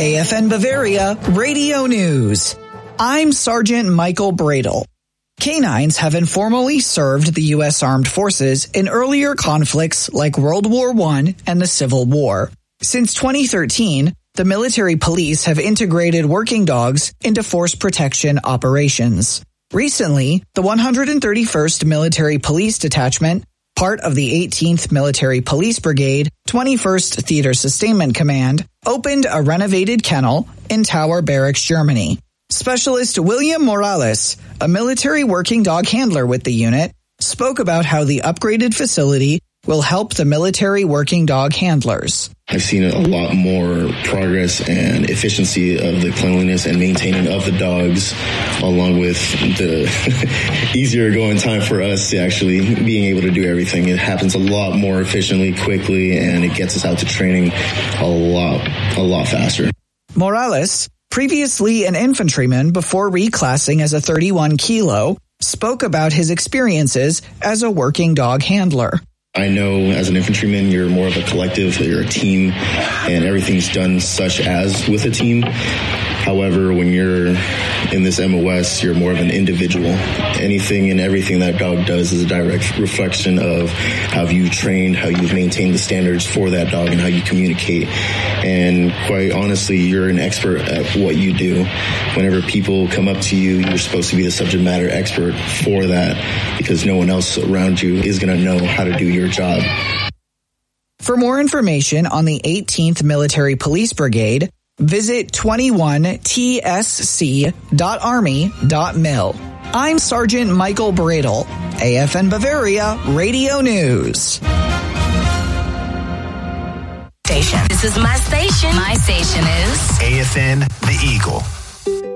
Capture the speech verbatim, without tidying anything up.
A F N Bavaria Radio News. I'm Sergeant Michael Bradle. Canines have informally served the U S Armed Forces in earlier conflicts like World War One and the Civil War. Since twenty thirteen, the military police have integrated working dogs into force protection operations. Recently, the one hundred thirty-first Military Police Detachment, part of the eighteenth Military Police Brigade, twenty-first Theater Sustainment Command, opened a renovated kennel in Tower Barracks, Germany. Specialist William Morales, a military working dog handler with the unit, spoke about how the upgraded facility will help the military working dog handlers. I've seen a lot more progress and efficiency of the cleanliness and maintaining of the dogs, along with the easier going time for us to actually being able to do everything. It happens a lot more efficiently, quickly, and it gets us out to training a lot, a lot faster. Morales, previously an infantryman before reclassing as a thirty-one kilo, spoke about his experiences as a working dog handler. I know as an infantryman, you're more of a collective, you're a team, and everything's done such as with a team. However, when you're in this M O S, you're more of an individual. Anything and everything that dog does is a direct reflection of how you trained, how you've maintained the standards for that dog, and how you communicate. And quite honestly, you're an expert at what you do. Whenever people come up to you, you're supposed to be the subject matter expert for that, because no one else around you is going to know how to do your job. For more information on the eighteenth Military Police Brigade, visit twenty-one T S C dot army dot mil. I'm Sergeant Michael Bradle, A F N Bavaria Radio News. Station. This is my station. My station is A F N The Eagle.